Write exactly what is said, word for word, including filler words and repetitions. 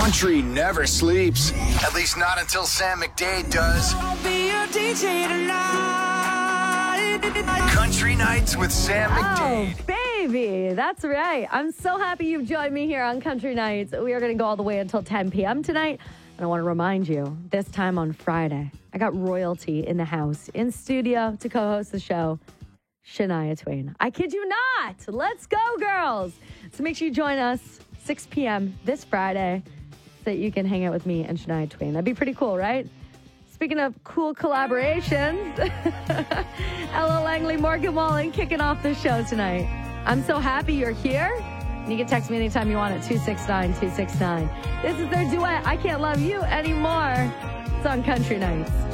Country never sleeps. At least not until Sam McDade does. I'll be your D J tonight. Country Nights with Sam McDade. Oh, baby. That's right. I'm so happy you've joined me here on Country Nights. We are going to go all the way until ten p.m. tonight. And I want to remind you, this time on Friday, I got royalty in the house, in studio to co-host the show, Shania Twain. I kid you not. Let's go, girls. So make sure you join us six p.m. this Friday so that you can hang out with me and Shania Twain. That'd be pretty cool, right? Speaking of cool collaborations, Ella Langley, Morgan Wallen kicking off the show tonight. I'm so happy you're here. You can text me anytime you want at two six nine, two six nine. This is their duet, I Can't Love You Anymore. It's on Country Nights.